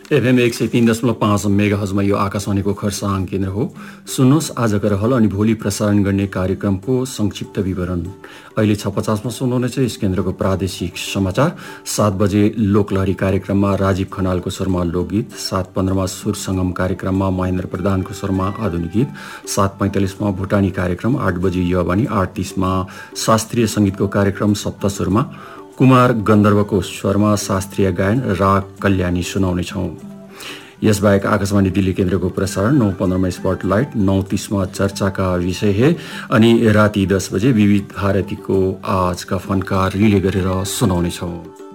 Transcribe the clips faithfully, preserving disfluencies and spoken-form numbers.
FM एक सय तीन दशमलव पाँच मेगाहजमा यो आकाशवाणीको खरसाङ केन्द्र हो। सुन्नुहोस् आजका रहल अनि भोलि प्रसारण गर्ने कार्यक्रमको संक्षिप्त विवरण। अहिले छ पचासमा सुन्नुहुनेछ यस केन्द्रको प्रादेशिक समाचार। सात बजे लोकलहरी कार्यक्रममा राजीव खनालको स्वरमा लोकगीत, सात पन्ध्रमा सुर सङ्गम कार्यक्रममा महेन्द्र प्रधानको स्वरमा आधुनिक गीत, सात पैँतालिसमा भुटानी कार्यक्रम, आठ बजे युवावाणी, आठ तीसमा शास्त्रीय सङ्गीतको कार्यक्रम सप्तसुरमा कुमार गन्धर्वको स्वरमा शास्त्रीय गायन राग कल्याणी सुनाउनेछौँ। यसबाहेक आकाशवाणी दिल्ली केन्द्रको प्रसारण नौ पन्ध्रमा स्पटलाइट, नौ तीसमा चर्चाका विषय है अनि राति दस बजे विविध भारतीको आजका फनकार रिले गरेर सुनाउनेछौँ।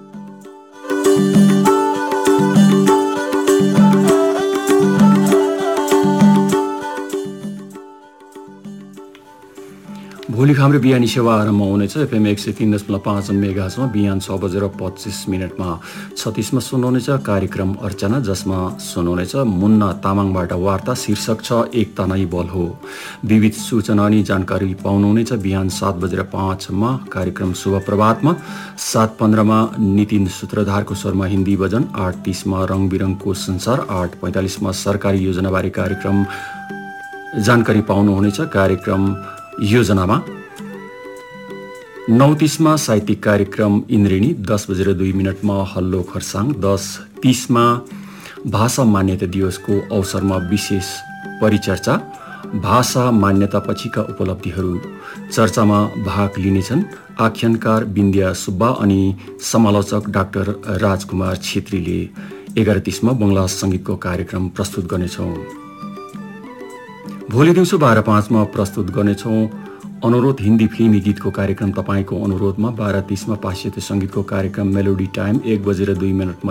भोलि हाम्रो बिहानी सेवा आरम्भ हुनेछ। एफएम एक सय तीन दशमलव पाँच मेगाहजमा बिहान छ बजेर पच्चिस मिनटमा छत्तिसमा सुन्नुहुनेछ कार्यक्रम अर्चना, जसमा सुन्नुहुनेछ मुन्ना तामाङबाट वार्ता। शीर्षक छ एकता नै बल हो। विविध सूचना अनि जानकारी पाउनुहुनेछ बिहान सात बजेर पाँचमा कार्यक्रम शुभ प्रभातमा। सात पन्ध्रमा नितिन सूत्रधारको स्वरमा हिन्दी भजन, आठ तीसमा रङ बिरङको संसार, आठ पैँतालिसमा सरकारी योजनाबारे कार्यक्रम जानकारी पाउनुहुनेछ कार्यक्रम योजनामा। नौ तीसमा साहित्यिक कार्यक्रम इन्द्रिणी, दस बजेर दुई मिनटमा हल्लो खरसाङ, दस तीसमा भाषा मान्यता दिवसको अवसरमा विशेष परिचर्चा, भाषा मान्यता पछिका उपलब्धिहरू। चर्चामा भाग लिनेछन् आख्यानकार बिन्द्या सुब्बा अनि समालोचक डाक्टर राजकुमार छेत्रीले। एघार तीसमा बङ्गला सङ्गीतको कार्यक्रम प्रस्तुत गर्नेछौँ। भोलि दिउँसो बाह्र पाँचमा प्रस्तुत गर्नेछौँ अनुरोध हिन्दी फिल्मी गीतको कार्यक्रम। तपाईँको अनुरोधमा बाह्र तीसमा पाश्चात्य सङ्गीतको कार्यक्रम मेलोडी टाइम, एक बजेर दुई मिनटमा